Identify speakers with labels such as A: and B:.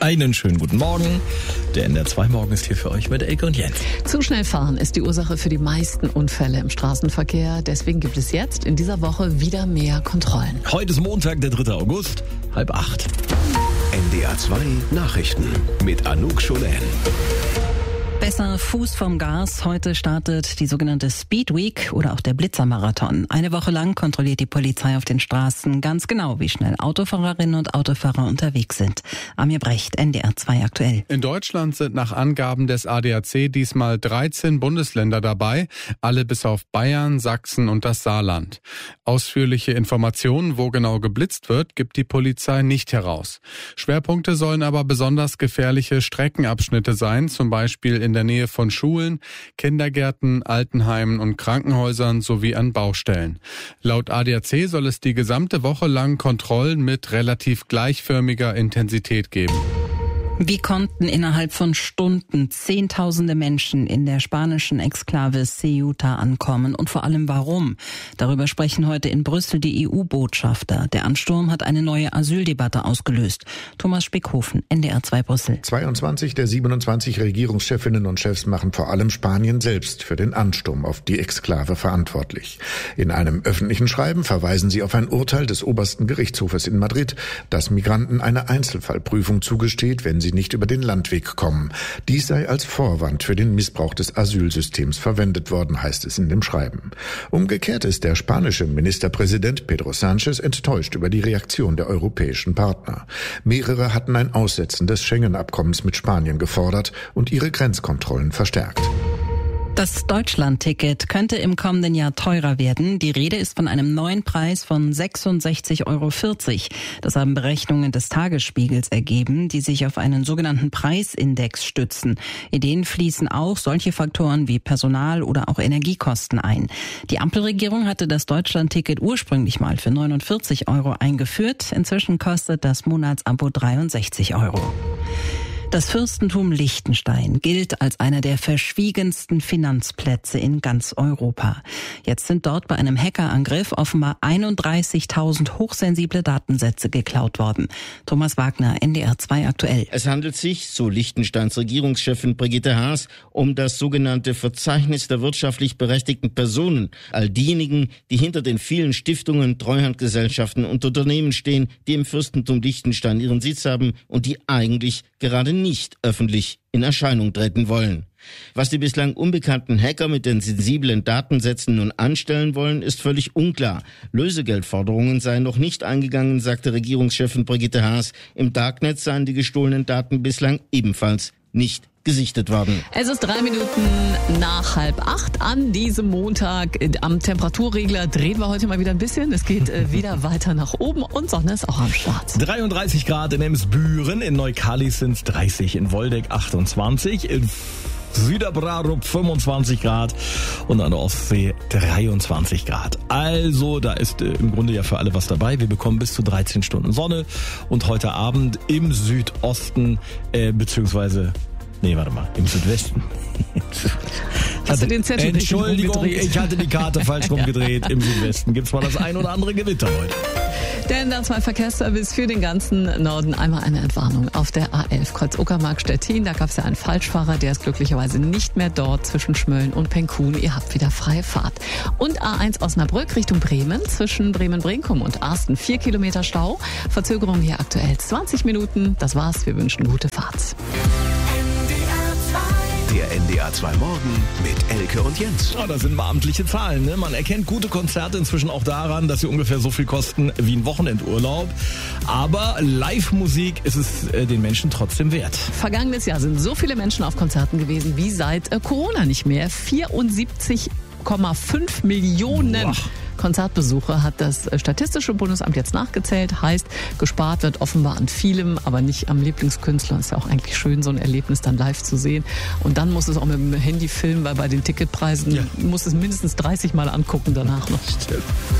A: Einen schönen guten Morgen. Der NDR 2 Morgen ist hier für euch mit Elke und Jens.
B: Zu schnell fahren ist die Ursache für die meisten Unfälle im Straßenverkehr. Deswegen gibt es jetzt in dieser Woche wieder mehr Kontrollen.
A: Heute ist Montag, der 3. August, 7:30.
C: NDR 2 Nachrichten mit Anouk Scholen.
D: Besser Fuß vom Gas. Heute startet die sogenannte Speed Week oder auch der Blitzermarathon. Eine Woche lang kontrolliert die Polizei auf den Straßen ganz genau, wie schnell Autofahrerinnen und Autofahrer unterwegs sind. Amir Brecht, NDR 2 aktuell.
E: In Deutschland sind nach Angaben des ADAC diesmal 13 Bundesländer dabei, alle bis auf Bayern, Sachsen und das Saarland. Ausführliche Informationen, wo genau geblitzt wird, gibt die Polizei nicht heraus. Schwerpunkte sollen aber besonders gefährliche Streckenabschnitte sein, zum Beispiel in der Nähe von Schulen, Kindergärten, Altenheimen und Krankenhäusern sowie an Baustellen. Laut ADAC soll es die gesamte Woche lang Kontrollen mit relativ gleichförmiger Intensität geben.
D: Wie konnten innerhalb von Stunden Zehntausende Menschen in der spanischen Exklave Ceuta ankommen und vor allem warum? Darüber sprechen heute in Brüssel die EU-Botschafter. Der Ansturm hat eine neue Asyldebatte ausgelöst. Thomas Spickhofen, NDR 2 Brüssel.
F: 22 der 27 Regierungschefinnen und Chefs machen vor allem Spanien selbst für den Ansturm auf die Exklave verantwortlich. In einem öffentlichen Schreiben verweisen sie auf ein Urteil des obersten Gerichtshofes in Madrid, das Migranten eine Einzelfallprüfung zugesteht, wenn sie nicht über den Landweg kommen. Dies sei als Vorwand für den Missbrauch des Asylsystems verwendet worden, heißt es in dem Schreiben. Umgekehrt ist der spanische Ministerpräsident Pedro Sánchez enttäuscht über die Reaktion der europäischen Partner. Mehrere hatten ein Aussetzen des Schengen-Abkommens mit Spanien gefordert und ihre Grenzkontrollen verstärkt.
D: Das Deutschland-Ticket könnte im kommenden Jahr teurer werden. Die Rede ist von einem neuen Preis von 66,40 €. Das haben Berechnungen des Tagesspiegels ergeben, die sich auf einen sogenannten Preisindex stützen. In den fließen auch solche Faktoren wie Personal- oder auch Energiekosten ein. Die Ampelregierung hatte das Deutschland-Ticket ursprünglich mal für 49 € eingeführt. Inzwischen kostet das Monatsabo 63 €. Das Fürstentum Liechtenstein gilt als einer der verschwiegensten Finanzplätze in ganz Europa. Jetzt sind dort bei einem Hackerangriff offenbar 31.000 hochsensible Datensätze geklaut worden. Thomas Wagner, NDR 2 aktuell.
G: Es handelt sich, so Liechtensteins Regierungschefin Brigitte Haas, um das sogenannte Verzeichnis der wirtschaftlich berechtigten Personen. All diejenigen, die hinter den vielen Stiftungen, Treuhandgesellschaften und Unternehmen stehen, die im Fürstentum Liechtenstein ihren Sitz haben und die eigentlich gerade nicht öffentlich in Erscheinung treten wollen. Was die bislang unbekannten Hacker mit den sensiblen Datensätzen nun anstellen wollen, ist völlig unklar. Lösegeldforderungen seien noch nicht eingegangen, sagte Regierungschefin Brigitte Haas. Im Darknet seien die gestohlenen Daten bislang ebenfalls nicht gesichtet worden.
B: Es ist 3 Minuten nach 7:30 an diesem Montag. Am Temperaturregler drehen wir heute mal wieder ein bisschen. Es geht wieder weiter nach oben und Sonne ist auch am Start.
A: 33 Grad in Emsbüren, in Neukallis sind es 30, in Woldeck 28, in Süderbrarup 25 Grad und an der Ostsee 23 Grad. Also da ist im Grunde ja für alle was dabei. Wir bekommen bis zu 13 Stunden Sonne und heute Abend im Südosten im Südwesten.
B: Hast du den Zettel
A: Entschuldigung,
B: umgedreht?
A: ich hatte die Karte falsch rumgedreht. Im Südwesten gibt's mal das ein oder andere Gewitter heute.
B: Der NDR 2 Verkehrsservice für den ganzen Norden. Einmal eine Entwarnung auf der A11 Kreuz Uckermark-Stettin. Da gab es ja einen Falschfahrer, der ist glücklicherweise nicht mehr dort zwischen Schmölln und Penkun. Ihr habt wieder freie Fahrt. Und A1 Osnabrück Richtung Bremen zwischen Bremen-Brinkum und Arsten 4 Kilometer Stau. Verzögerung hier aktuell 20 Minuten. Das war's. Wir wünschen gute Fahrt.
C: Der NDR 2 Morgen mit Elke und Jens.
A: Ja, das sind beamtliche Zahlen. Ne? Man erkennt gute Konzerte inzwischen auch daran, dass sie ungefähr so viel kosten wie ein Wochenendurlaub. Aber Live-Musik ist es den Menschen trotzdem wert.
B: Vergangenes Jahr sind so viele Menschen auf Konzerten gewesen wie seit Corona nicht mehr. 74,5 Millionen.
A: Boah.
B: Konzertbesucher hat das Statistische Bundesamt jetzt nachgezählt. Heißt, gespart wird offenbar an vielem, aber nicht am Lieblingskünstler. Ist ja auch eigentlich schön, so ein Erlebnis dann live zu sehen. Und dann muss es auch mit dem Handy filmen, weil bei den Ticketpreisen muss es mindestens 30 Mal angucken danach noch.
A: Stimmt.